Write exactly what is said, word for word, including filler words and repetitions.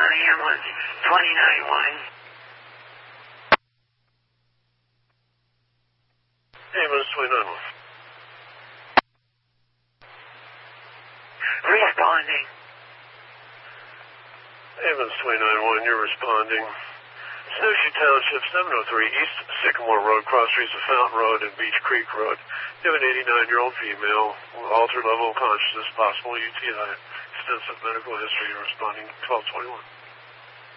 ambulance, twenty-nine one. Ambulance twenty-nine one. Responding. Ambulance twenty-nine one, you're responding. Snowshoe Township, seven oh three East Sycamore Road, cross streets of Fountain Road and Beach Creek Road. You have an eighty-nine-year-old female, altered level of consciousness, possible U T I, extensive medical history. You're responding twelve twenty-one.